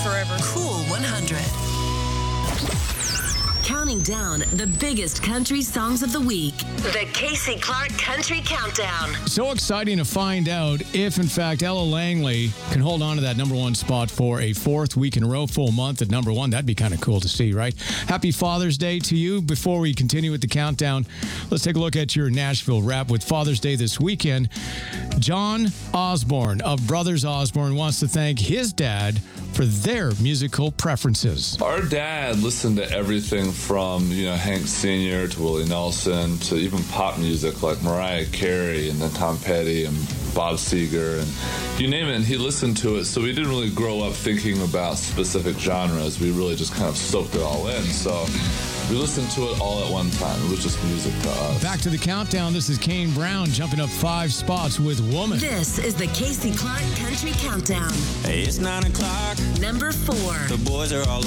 forever. Cool 100. Counting down the biggest country songs of the week. The Casey Clark Country Countdown. So exciting to find out if, in fact, Ella Langley can hold on to that number one spot for a fourth week in a row, full month at number one. That'd be kind of cool to see, right? Happy Father's Day to you. Before we continue with the countdown, let's take a look at your Nashville rap with Father's Day this weekend. John Osborne of Brothers Osborne wants to thank his dad for their musical preferences. Our dad listened to everything from, Hank Sr. to Willie Nelson to even pop music like Mariah Carey and then Tom Petty and Bob Seger and you name it, and he listened to it. So we didn't really grow up thinking about specific genres. We really just kind of soaked it all in. So we listened to it all at one time. It was just music to us. Back to the countdown. This is Kane Brown jumping up 5 spots with Woman. This is the Casey Clark Country Countdown. Hey, it's 9 o'clock. Number 4. The boys are all